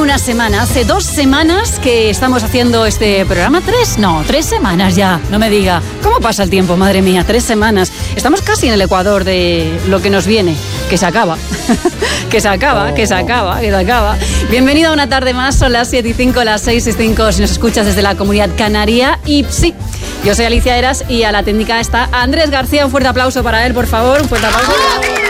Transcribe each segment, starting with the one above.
una semana, hace 2 semanas que estamos haciendo este programa. 3 semanas ya, no me diga. ¿Cómo pasa el tiempo, madre mía? 3 semanas. Estamos casi en el ecuador de lo que nos viene, que se acaba. que se acaba. Bienvenido a una tarde más, son las 7:05, las 6:05 si nos escuchas desde la Comunidad Canaria. Y sí, yo soy Alicia Eras y a la técnica está Andrés García. Un fuerte aplauso para él, por favor. Un fuerte aplauso.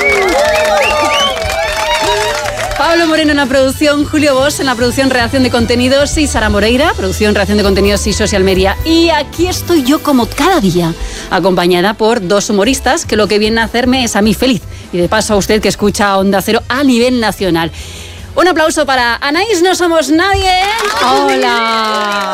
Pablo Moreno en la producción, Julio Bosch en la producción, redacción de contenidos y Sara Moreira, producción, redacción de contenidos y social media. Y aquí estoy yo como cada día, acompañada por 2 humoristas que lo que vienen a hacerme es a mí feliz. Y de paso a usted que escucha Onda Cero a nivel nacional. Un aplauso para Anaís No Somos Nadie. Hola.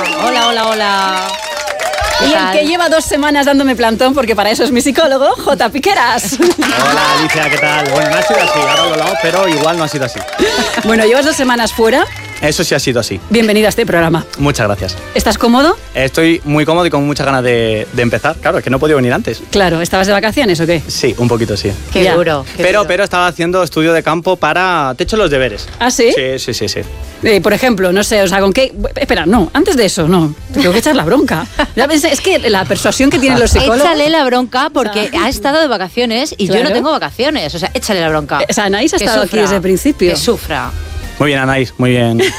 Y el que lleva 2 semanas dándome plantón, porque para eso es mi psicólogo, J. Piqueras. Hola Alicia, ¿qué tal? Bueno, no ha sido así, ahora lo he hablado, pero igual no ha sido así. Bueno, llevas 2 semanas fuera. Eso sí ha sido así. Bienvenido a este programa. Muchas gracias. ¿Estás cómodo? Estoy muy cómodo y con muchas ganas de empezar. Claro, es que no he podido venir antes. Claro, ¿estabas de vacaciones o qué? Sí, un poquito sí. Qué duro. Pero estaba haciendo estudio de campo para... Te he hecho los deberes. ¿Ah, sí? Sí. Por ejemplo, no sé, o sea, ¿con qué...? Espera, no, antes de eso, no. Te tengo que echar la bronca. Es que la persuasión que tienen los psicólogos... Échale la bronca porque ha estado de vacaciones y Claro. yo no tengo vacaciones. O sea, échale la bronca. O sea, Anaís ha Que estado aquí sufra, desde el principio. Que sufra. Muy bien, Anaís, muy bien.